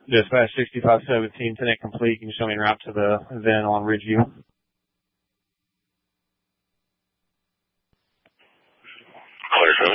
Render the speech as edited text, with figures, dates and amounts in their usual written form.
Dispatch 6517, Tenant complete. Can you show me en route to the event on Ridgeview? Clear,